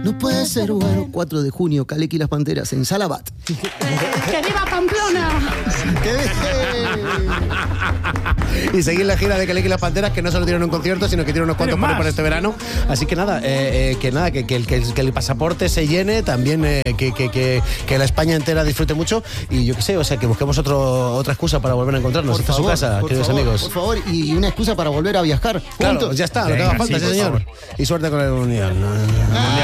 no puede ser bueno. 4 de junio, Calec y las Panteras en Salabat. ¡Que viva Pamplona! ¡Qué bien! Y seguir la gira de Calec y las Panteras, que no solo tienen un concierto, sino que tienen unos cuantos para este verano. Así que nada, que el pasaporte se llene, también que la España entera disfrute mucho. Y yo qué sé, o sea, que busquemos otra excusa para volver a encontrarnos. Esta es su casa, queridos amigos. Por favor, y una excusa para volver a viajar. Claro, juntos. ya está, lo que haga falta, sí, señor. Y suerte con el Unión.